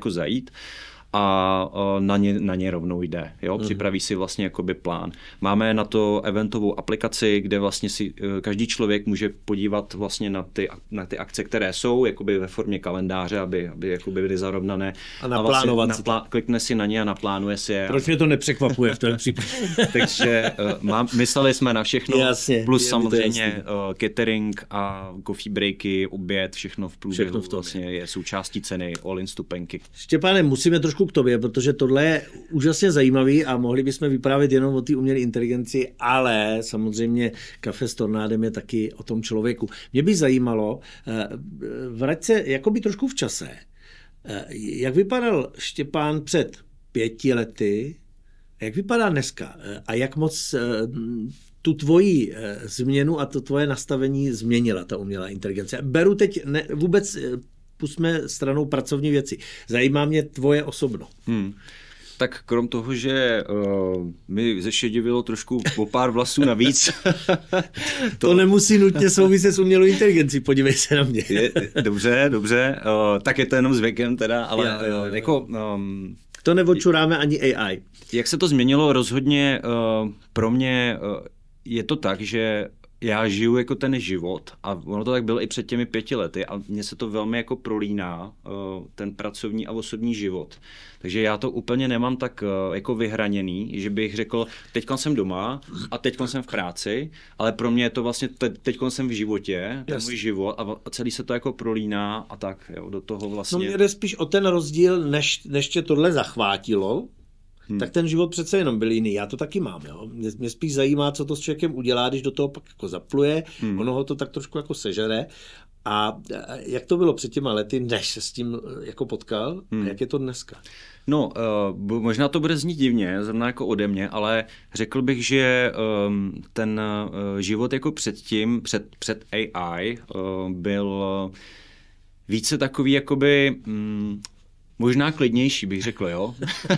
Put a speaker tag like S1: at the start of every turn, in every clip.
S1: jako zajít a na ně rovnou jde. Jo? Připraví si vlastně jakoby plán. Máme na to eventovou aplikaci, kde vlastně si každý člověk může podívat vlastně na ty akce, které jsou jakoby ve formě kalendáře, aby jakoby byly zarovnané.
S2: A naplánovat si
S1: klikne si na ně a naplánuje si je.
S2: Proč mě to nepřekvapuje v tom případě?
S1: Takže mysleli jsme na všechno,
S2: jasně,
S1: plus samozřejmě catering a coffee breaky, oběd, všechno v průběhu vlastně je součástí ceny, all-in vstupenky.
S2: Štěpáne, musíme trošku k tobě, protože tohle je úžasně zajímavý a mohli bychom vyprávět jenom o té umělé inteligenci, ale samozřejmě Kafe s Tornádem je taky o tom člověku. Mě by zajímalo, vrať se jakoby trošku v čase. Jak vypadal Štěpán před 5 lety, jak vypadá dneska a jak moc tu tvoji změnu a to tvoje nastavení změnila ta umělá inteligence? Beru teď vůbec pusťme stranou pracovní věci. Zajímá mě tvoje osobno.
S1: Tak krom toho, že mi zešedivilo trošku o pár vlasů navíc.
S2: To nemusí nutně souviset s umělou inteligencí, podívej se na mě.
S1: Dobře, tak je to jenom s věkem teda, ale jako...
S2: To neočuráme ani AI.
S1: Jak se to změnilo rozhodně pro mě je to tak, že já žiju jako ten život a ono to tak bylo i před těmi 5 lety a mně se to velmi jako prolíná, ten pracovní a osobní život. Takže já to úplně nemám tak jako vyhraněný, že bych řekl, teďkon jsem doma a teďkon jsem v práci, ale pro mě je to vlastně, teďkon jsem v životě, ten můj život a celý se to jako prolíná a tak, jo, do toho vlastně.
S2: No mě jde spíš o ten rozdíl, než tě tohle zachvátilo, tak ten život přece jenom byl jiný. Já to taky mám. Jo? Mě spíš zajímá, co to s člověkem udělá, když do toho pak jako zapluje, ono ho to tak trošku jako sežere. A jak to bylo před těma lety, než se s tím jako potkal? A jak je to dneska?
S1: No, možná to bude znít divně, zrovna jako ode mě, ale řekl bych, že ten život jako předtím, před AI, byl více takový jakoby... možná klidnější, bych řekl, jo?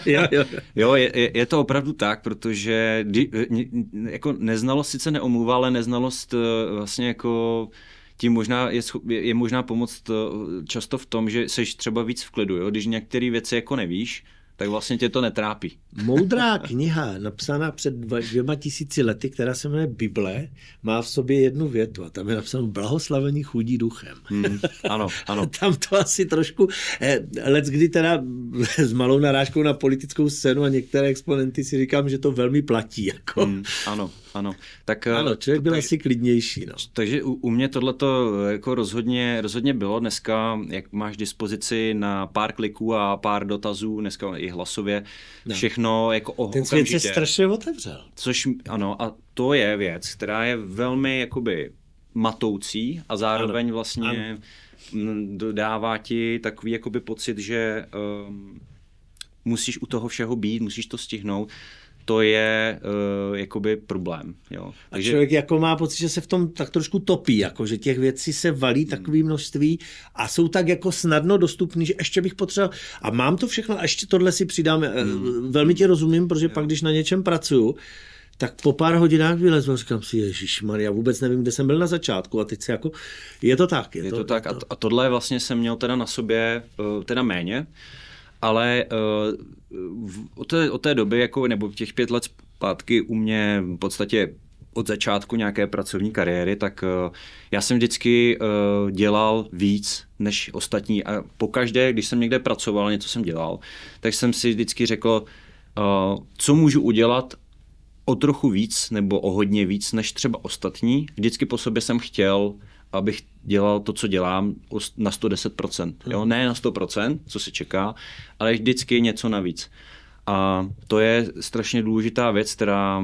S1: Jo, je to opravdu tak, protože jako neznalost sice neomluvá, ale neznalost vlastně jako tím možná je možná pomoct často v tom, že seš třeba víc v klidu, jo? Když některé věci jako nevíš, tak vlastně tě to netrápí.
S2: Moudrá kniha, napsaná před 2000 lety, která se jmenuje Bible, má v sobě jednu větu a tam je napsáno blahoslavení chudí duchem.
S1: Ano.
S2: Tam to asi trošku, leckdy teda s malou narážkou na politickou scénu a některé exponenty si říkám, že to velmi platí. Jako.
S1: Ano. Tak,
S2: ano, člověk byl asi klidnější. No.
S1: Takže u mě tohleto jako rozhodně bylo dneska, jak máš dispozici na pár kliků a pár dotazů, dneska i hlasově, všechno jako okamžitě.
S2: Ten svět se strašně otevřel.
S1: Což ano, a to je věc, která je velmi jakoby matoucí a zároveň vlastně dodává ti takový jakoby pocit, že musíš u toho všeho být, musíš to stihnout. To je jakoby problém. Jo.
S2: Takže... A člověk jako má pocit, že se v tom tak trošku topí, jako, že těch věcí se valí takové množství a jsou tak jako snadno dostupný, že ještě bych potřeboval a mám to všechno a ještě tohle si přidám. Velmi tě rozumím, protože pak, když na něčem pracuju, tak po pár hodinách vylezu a říkám si, ježišmarja, vůbec nevím, kde jsem byl na začátku a teď se jako, je to tak.
S1: Je to tak a tohle vlastně jsem měl teda na sobě teda méně, ale od té doby, jako, nebo těch 5 let zpátky u mě v podstatě od začátku nějaké pracovní kariéry, tak já jsem vždycky dělal víc než ostatní a pokaždé, když jsem někde pracoval, něco jsem dělal, tak jsem si vždycky řekl, co můžu udělat o trochu víc nebo o hodně víc než třeba ostatní. Vždycky po sobě jsem chtěl, abych dělal to, co dělám, na 110%. Jo? Ne na 100%, co se čeká, ale vždycky něco navíc. A to je strašně důležitá věc, která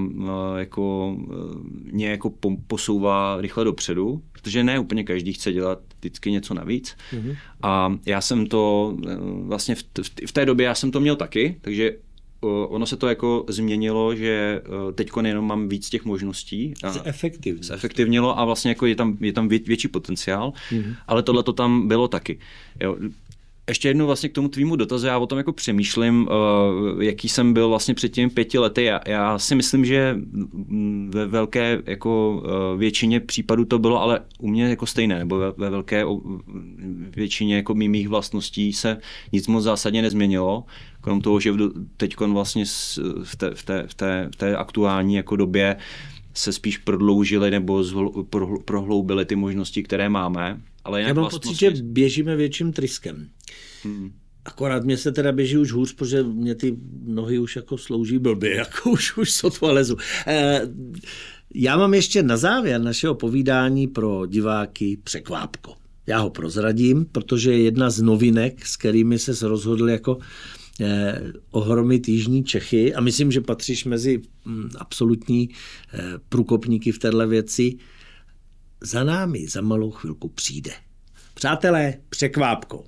S1: mě jako posouvá rychle dopředu, protože ne úplně každý chce dělat vždycky něco navíc. A já jsem to vlastně v té době já jsem to měl taky, takže ono se to jako změnilo, že teďko nejenom mám víc těch možností. Zefektivnilo a vlastně jako je tam větší potenciál, ale tohle to tam bylo taky. Jo. ještě jednou vlastně k tomu tvýmu dotazu, já o tom jako přemýšlím, jaký jsem byl vlastně před těmi 5 lety. Já si myslím, že ve velké jako většině případů to bylo, ale u mě jako stejné, nebo ve velké většině jako mých vlastností se nic moc zásadně nezměnilo. Krom toho, že teď vlastně v té aktuální jako době se spíš prodloužily nebo prohloubily ty možnosti, které máme. Ale
S2: já mám pocit, že běžíme větším tryskem. Akorát mě se teda běží už hůř, protože mě ty nohy už jako slouží blbě, jako už sotva lezu. Já mám ještě na závěr našeho povídání pro diváky překvápko. Já ho prozradím, protože je jedna z novinek, s kterými se rozhodl jako ohromit jižní Čechy a myslím, že patříš mezi absolutní průkopníky v téhle věci. Za námi za malou chvilku přijde. Přátelé, překvápko.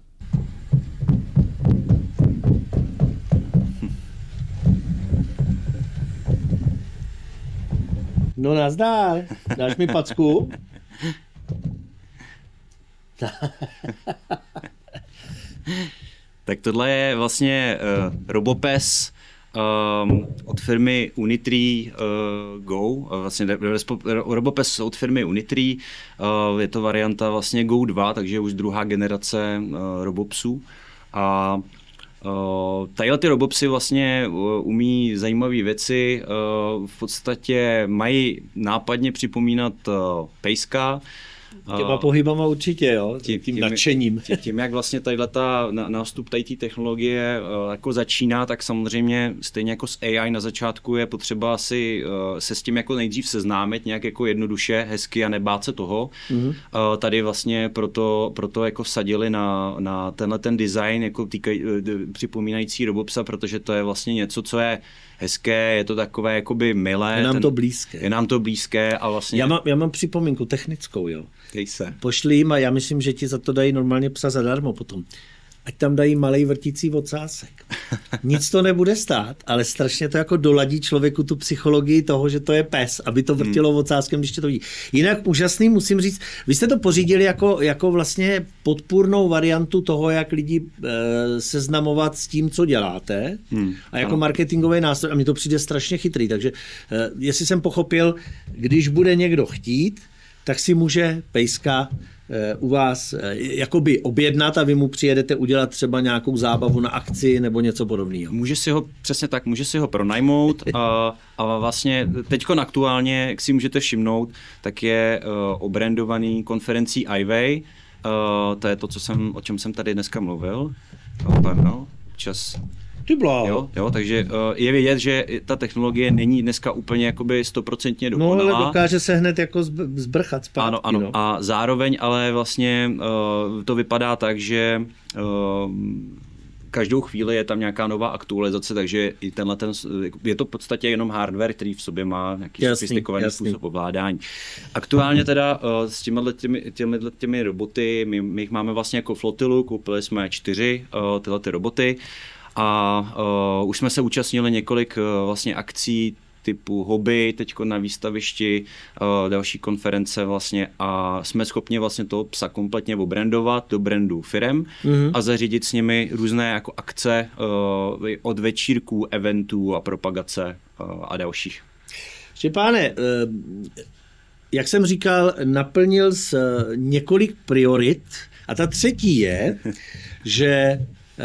S2: No nazdar, dáš mi packu?
S1: Tak tohle je vlastně Robopes od firmy Unitree Go, vlastně Robopes od firmy Unitree, je to varianta vlastně Go 2, takže už druhá generace Robopsů. A tadyhle ty Robopsy vlastně umí zajímavé věci, v podstatě mají nápadně připomínat pejska.
S2: Těma pohybama určitě, jo, tím nadšením.
S1: Tím, jak vlastně tadyhleta nástup té technologie jako začíná, tak samozřejmě stejně jako s AI na začátku je potřeba si se s tím jako nejdřív seznámit nějak jako jednoduše, hezky a nebát se toho. Mm-hmm. Tady vlastně proto jako vsadili na tenhle ten design jako připomínající Robopsa, protože to je vlastně něco, co je hezké, je to takové jakoby milé.
S2: Je nám to blízké.
S1: Je nám to blízké a vlastně...
S2: Já mám připomínku technickou, jo.
S1: Dej se.
S2: Pošli jim a já myslím, že ti za to dají normálně psa zadarmo potom. Ať tam dají malej vrtící ocásek. Nic to nebude stát, ale strašně to jako doladí člověku tu psychologii toho, že to je pes, aby to vrtilo ocáskem, když tě to vidí. Jinak úžasný, musím říct, vy jste to pořídili jako vlastně podpůrnou variantu toho, jak lidi seznamovat s tím, co děláte a jako marketingový nástroj. A mně to přijde strašně chytrý, takže jestli jsem pochopil, když bude někdo chtít, tak si může pejska u vás jakoby objednat a vy mu přijedete udělat třeba nějakou zábavu na akci nebo něco podobného.
S1: Může si ho pronajmout a vlastně teďko aktuálně, jak si můžete všimnout, tak je obrandovaný konferencí iWay. To je to, o čem jsem tady dneska mluvil. Čas. Jo, takže je vidět, že ta technologie není dneska úplně jakoby 100% dokonalá.
S2: No, ale dokáže se hned jako zbrchat zpátky.
S1: Ano.
S2: No.
S1: A zároveň ale vlastně to vypadá tak, že každou chvíli je tam nějaká nová aktualizace, takže i je to v podstatě jenom hardware, který v sobě má nějaký sofistikovaný způsob ovládání. Aktuálně teda s těmi roboty, my jich máme vlastně jako flotilu, koupili jsme 4 tyhle ty roboty. A už jsme se účastnili několik vlastně akcí typu hobby, teďko na výstavišti, další konference vlastně a jsme schopni vlastně toho psa kompletně obrandovat do brandu firem a zařídit s nimi různé jako akce od večírků, eventů a propagace a dalších.
S2: Štěpáne, jak jsem říkal, naplnil jsi několik priorit a ta třetí je, že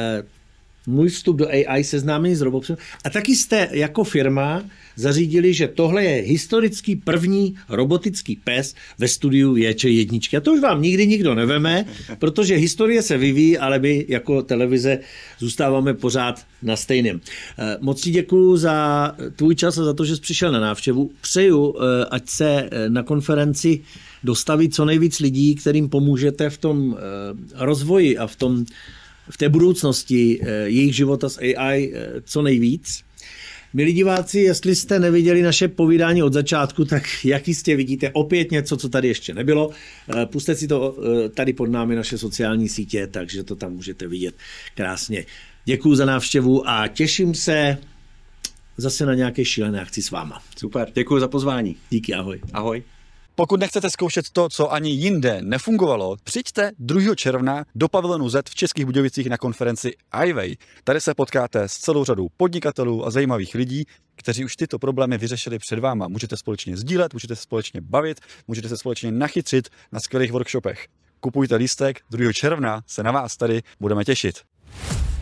S2: můj vstup do AI, seznámení s Robopsem. A taky jste jako firma zařídili, že tohle je historický první robotický pes ve studiu JČ1. A to už vám nikdy nikdo neveme, protože historie se vyvíjí, ale my jako televize zůstáváme pořád na stejném. Moc ti děkuju za tvůj čas a za to, že jsi přišel na návštěvu. Přeju, ať se na konferenci dostaví co nejvíc lidí, kterým pomůžete v tom rozvoji a v té budoucnosti jejich života s AI co nejvíc. Milí diváci, jestli jste neviděli naše povídání od začátku, tak jak jistě vidíte opět něco, co tady ještě nebylo. Pusťte si to tady pod námi naše sociální sítě, takže to tam můžete vidět krásně. Děkuju za návštěvu a těším se zase na nějaké šílené akci s váma.
S1: Super, děkuju za pozvání.
S2: Díky, ahoj.
S1: Ahoj.
S3: Pokud nechcete zkoušet to, co ani jinde nefungovalo, přijďte 2. června do pavilonu Z v Českých Budějovicích na konferenci iWay. Tady se potkáte s celou řadou podnikatelů a zajímavých lidí, kteří už tyto problémy vyřešili před váma. Můžete společně sdílet, můžete se společně bavit, můžete se společně nachytřit na skvělých workshopech. Kupujte lístek, 2. června se na vás tady budeme těšit.